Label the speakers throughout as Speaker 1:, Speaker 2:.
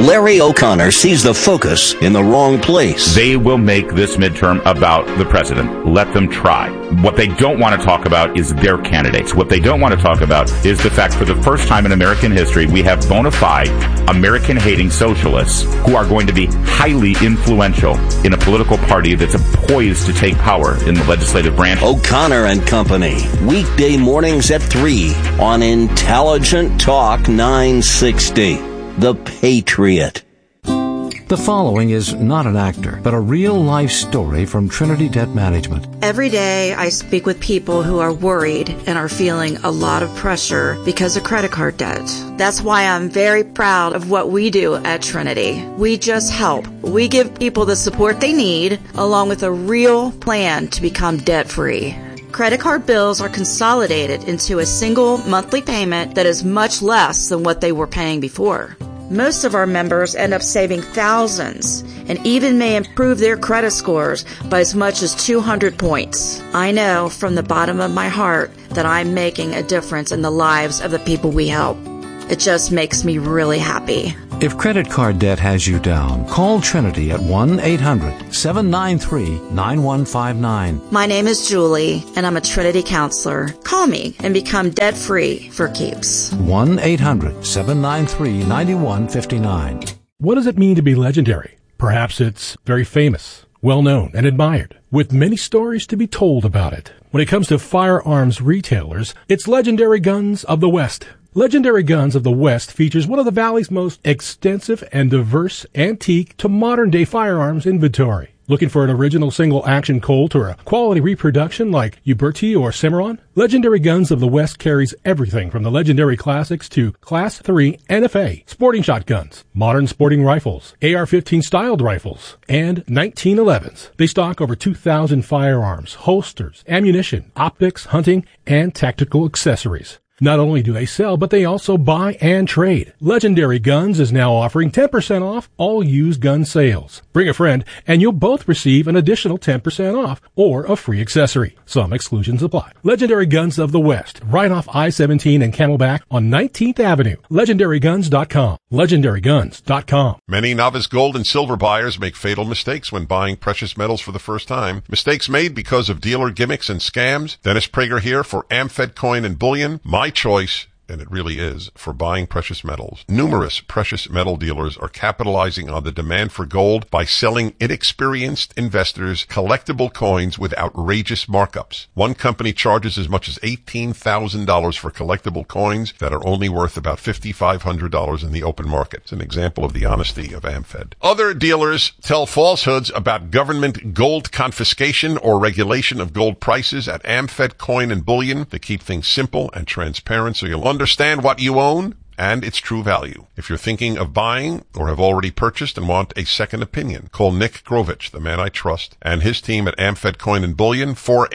Speaker 1: Larry O'Connor sees the focus in the wrong place.
Speaker 2: They will make this midterm about the president. Let them try. What they don't want to talk about is their candidates. What they don't want to talk about is the fact for the first time in American history, we have bona fide American-hating socialists who are going to be highly influential in a political party that's poised to take power in the legislative branch.
Speaker 1: O'Connor and Company, weekday mornings at 3 on Intelligent Talk 960. The Patriot.
Speaker 3: The following is not an actor, but a real-life story from Trinity Debt Management.
Speaker 4: Every day I speak with people who are worried and are feeling a lot of pressure because of credit card debt. That's why I'm very proud of what we do at Trinity. We just help. We give people the support they need, along with a real plan to become debt-free. Credit card bills are consolidated into a single monthly payment that is much less than what they were paying before. Most of our members end up saving thousands and even may improve their credit scores by as much as 200 points. I know from the bottom of my heart that I'm making a difference in the lives of the people we help. It just makes me really happy.
Speaker 3: If credit card debt has you down, call Trinity at 1-800-793-9159.
Speaker 4: My name is Julie, and I'm a Trinity counselor. Call me and become debt-free for keeps.
Speaker 3: 1-800-793-9159.
Speaker 5: What does it mean to be legendary? Perhaps it's very famous, well-known, and admired, with many stories to be told about it. When it comes to firearms retailers, it's Legendary Guns of the West. Legendary Guns of the West features one of the Valley's most extensive and diverse antique to modern-day firearms inventory. Looking for an original single-action Colt or a quality reproduction like Uberti or Cimarron? Legendary Guns of the West carries everything from the legendary classics to Class III NFA, sporting shotguns, modern sporting rifles, AR-15 styled rifles, and 1911s. They stock over 2,000 firearms, holsters, ammunition, optics, hunting, and tactical accessories. Not only do they sell, but they also buy and trade. Legendary Guns is now offering 10% off all used gun sales. Bring a friend, and you'll both receive an additional 10% off or a free accessory. Some exclusions apply. Legendary Guns of the West, right off I-17 and Camelback on 19th Avenue. LegendaryGuns.com. LegendaryGuns.com.
Speaker 6: Many novice gold and silver buyers make fatal mistakes when buying precious metals for the first time. Mistakes made because of dealer gimmicks and scams. Dennis Prager here for Amfed Coin and Bullion. My choice, and it really is, for buying precious metals. Numerous precious metal dealers are capitalizing on the demand for gold by selling inexperienced investors collectible coins with outrageous markups. One company charges as much as $18,000 for collectible coins that are only worth about $5,500 in the open market. It's an example of the honesty of Amfed. Other dealers tell falsehoods about government gold confiscation or regulation of gold prices at Amfed Coin and Bullion to keep things simple and transparent so you'll understand what you own and its true value. If you're thinking of buying or have already purchased and want a second opinion, call Nick Grovich, the man I trust, and his team at Amfed Coin and Bullion,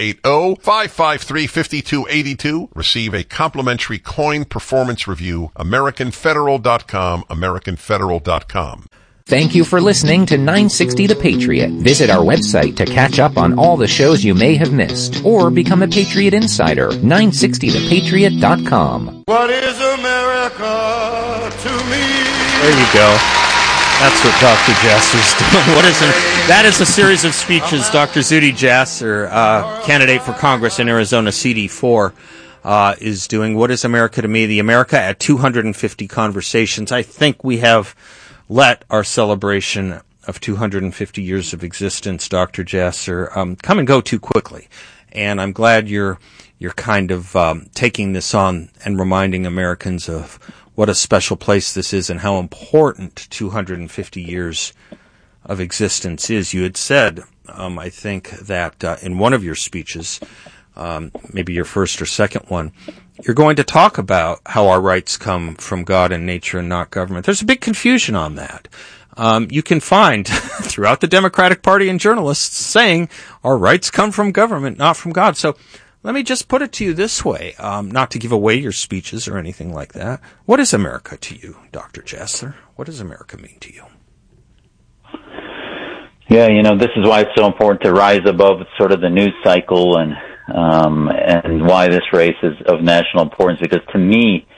Speaker 6: 480-553-5282. Receive a complimentary coin performance review, AmericanFederal.com, AmericanFederal.com.
Speaker 7: Thank you for listening to 960 The Patriot. Visit our website to catch up on all the shows you may have missed, or become a Patriot Insider, 960thepatriot.com.
Speaker 8: What is America to me?
Speaker 9: There you go. That's what Dr. Jasser's doing. That is a series of speeches Dr. Zuhdi Jasser, candidate for Congress in Arizona, CD4, is doing. What is America to me? The America at 250 conversations. I think we have let our celebration of 250 years of existence, Dr. Jasser, come and go too quickly. And I'm glad you're kind of taking this on and reminding Americans of what a special place this is and how important 250 years of existence is. You had said, I think, that in one of your speeches, maybe your first or second one, you're going to talk about how our rights come from God and nature and not government. There's a big confusion on that. You can find throughout the Democratic Party and journalists saying our rights come from government, not from God. So let me just put it to you this way, not to give away your speeches or anything like that. What is America to you, Dr. Jasser? What does America mean to you?
Speaker 10: Yeah, this is why it's so important to rise above sort of the news cycle and why this race is of national importance, because to me,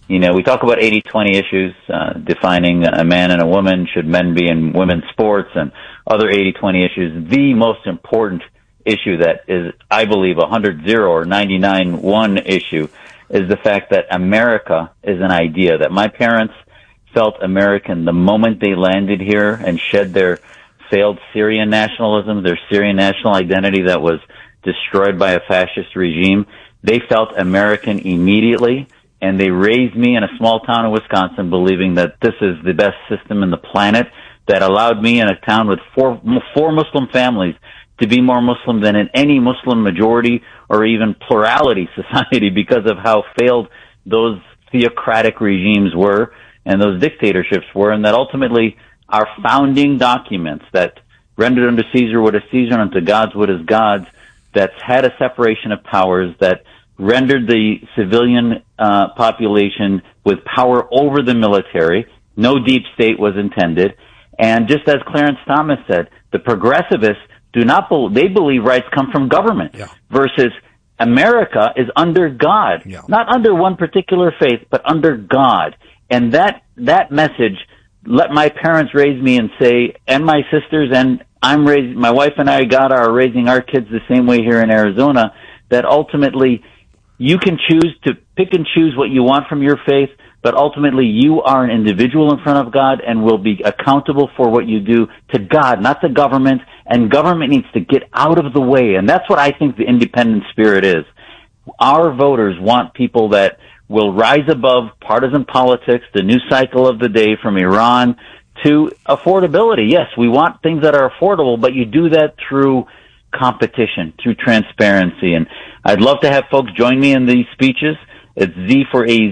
Speaker 10: We talk about 80-20 issues, defining a man and a woman, should men be in women's sports, and other 80-20 issues. The most important issue that is, I believe, 100-0 or 99-1 issue is the fact that America is an idea, that my parents felt American the moment they landed here and shed their failed Syrian nationalism, their Syrian national identity that was destroyed by a fascist regime. They felt American immediately, and they raised me in a small town in Wisconsin believing that this is the best system in the planet, that allowed me in a town with four Muslim families to be more Muslim than in any Muslim majority or even plurality society because of how failed those theocratic regimes were and those dictatorships were, and that ultimately our founding documents that rendered unto Caesar what is Caesar and unto God's what is God's, that's had a separation of powers, that rendered the civilian population with power over the military. No deep state was intended. And just as Clarence Thomas said, the progressivists they believe rights come from government, versus America is under God, not under one particular faith, but under God. And that message, let my parents raise me and say, and my sisters, and my wife and I, God, are raising our kids the same way here in Arizona, that ultimately you can choose to pick and choose what you want from your faith, but ultimately you are an individual in front of God and will be accountable for what you do to God, not the government, and government needs to get out of the way. And that's what I think the independent spirit is. Our voters want people that will rise above partisan politics, the news cycle of the day from Iran to affordability. Yes, we want things that are affordable, but you do that through competition, through transparency. And I'd love to have folks join me in these speeches. It's Z for AZ,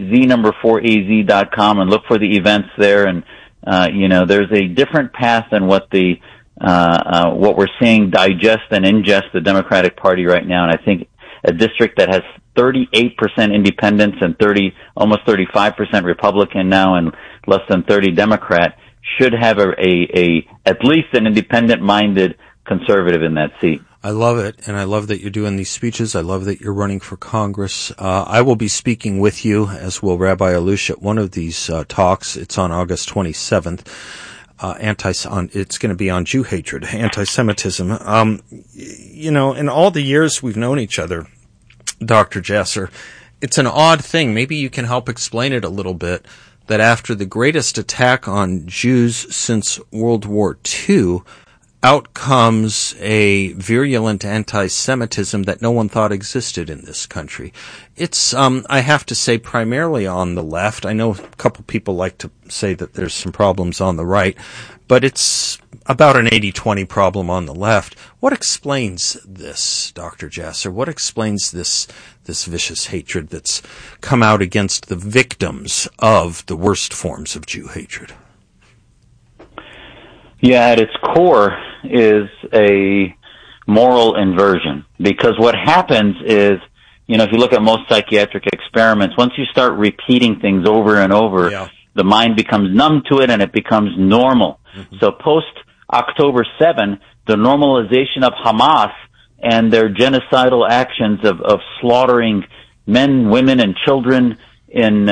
Speaker 10: Z4AZ.com, and look for the events there. And, there's a different path than what we're seeing digest and ingest the Democratic Party right now. And I think a district that has 38% independents and almost 35% Republican now and less than 30 Democrat should have at least an independent-minded conservative in that seat.
Speaker 9: I love it, and I love that you're doing these speeches. I love that you're running for Congress. I will be speaking with you, as will Rabbi Alush, at one of these talks. It's on August 27th. It's going to be on Jew hatred, anti-Semitism. In all the years we've known each other, Dr. Jasser, it's an odd thing. Maybe you can help explain it a little bit, that after the greatest attack on Jews since World War II, out comes a virulent anti-Semitism that no one thought existed in this country. It's, I have to say, primarily on the left. I know a couple people like to say that there's some problems on the right, but it's about an 80-20 problem on the left. What explains this, Dr. Jasser? What explains this vicious hatred that's come out against the victims of the worst forms of Jew hatred?
Speaker 10: Yeah, at its core is a moral inversion, because what happens is, if you look at most psychiatric experiments, once you start repeating things over and over, the mind becomes numb to it and it becomes normal. Mm-hmm. So post-October 7, the normalization of Hamas and their genocidal actions of slaughtering men, women, and children in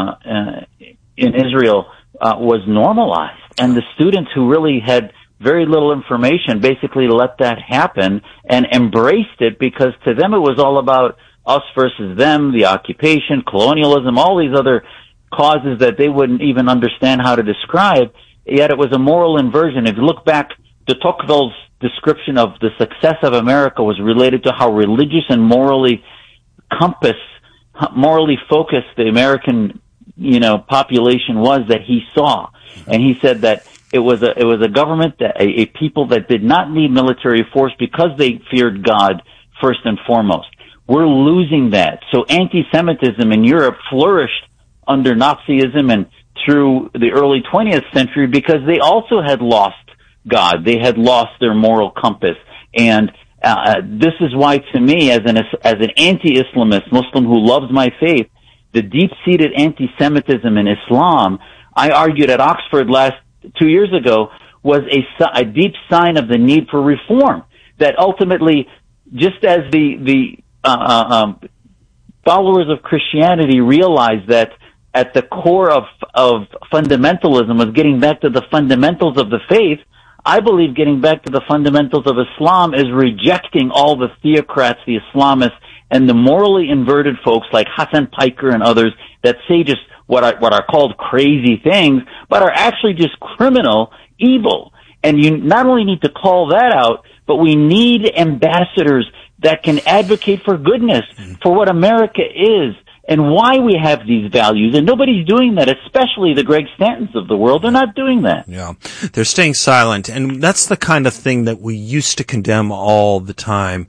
Speaker 10: Israel was normalized. And the students who really had very little information basically let that happen and embraced it, because to them it was all about us versus them, the occupation, colonialism, all these other causes that they wouldn't even understand how to describe. Yet it was a moral inversion. If you look back, de Tocqueville's description of the success of America was related to how religious and morally focused the American, population was that he saw. And he said that it was a government, a people that did not need military force because they feared God first and foremost. We're losing that. So anti-Semitism in Europe flourished under Nazism and through the early 20th century because they also had lost God. They had lost their moral compass. And this is why, to me, as an anti-Islamist Muslim who loves my faith, the deep-seated anti-Semitism in Islam, I argued at Oxford 2 years ago, was a deep sign of the need for reform. That ultimately, just as the followers of Christianity realized that at the core of fundamentalism was getting back to the fundamentals of the faith, I believe getting back to the fundamentals of Islam is rejecting all the theocrats, the Islamists, and the morally inverted folks like Hassan Piker and others that say just what are called crazy things, but are actually just criminal, evil. And you not only need to call that out, but we need ambassadors that can advocate for goodness, for what America is, and why we have these values. And nobody's doing that, especially the Greg Stantons of the world. They're not doing that.
Speaker 9: Yeah. They're staying silent. And that's the kind of thing that we used to condemn all the time,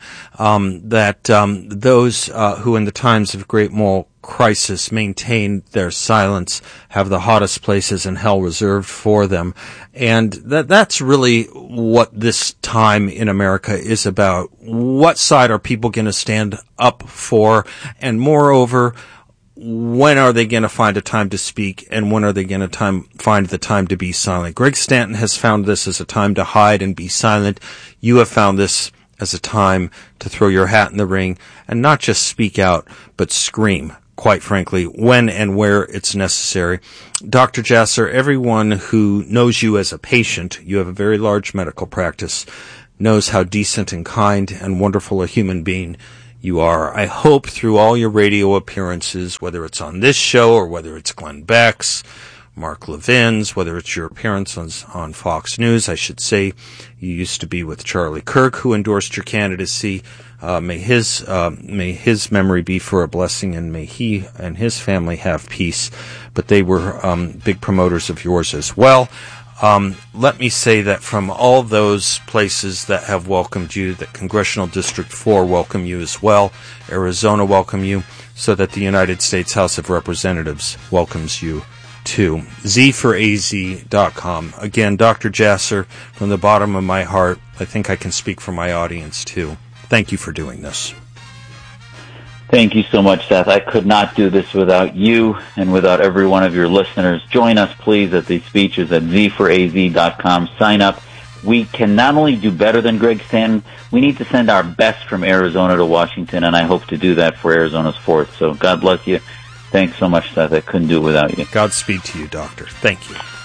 Speaker 9: those who in the times of great moral crisis maintain their silence have the hottest places in hell reserved for them. And that's really what this time in America is about. What side are people going to stand up for? And moreover, when are they going to find a time to speak, and when are they going to find the time to be silent? Greg Stanton has found this as a time to hide and be silent. You have found this as a time to throw your hat in the ring and not just speak out, but scream, quite frankly, when and where it's necessary. Dr. Jasser, everyone who knows you as a patient, you have a very large medical practice, knows how decent and kind and wonderful a human being you are. I hope through all your radio appearances, whether it's on this show or whether it's Glenn Beck's, Mark Levin's, whether it's your appearance on Fox News, I should say, you used to be with Charlie Kirk, who endorsed your candidacy. May his memory be for a blessing, and may he and his family have peace. But they were big promoters of yours as well. Let me say that from all those places that have welcomed you, that Congressional District 4 welcome you as well, Arizona welcome you, so that the United States House of Representatives welcomes you too. Z4AZ.com. Again, Dr. Jasser, from the bottom of my heart, I think I can speak for my audience too. Thank you for doing this.
Speaker 10: Thank you so much, Seth. I could not do this without you and without every one of your listeners. Join us, please, at these speeches at Z4AZ.com. Sign up. We can not only do better than Greg Stanton, we need to send our best from Arizona to Washington, and I hope to do that for Arizona's 4th. So God bless you. Thanks so much, Seth. I couldn't do it without you.
Speaker 9: Godspeed to you, Doctor. Thank you.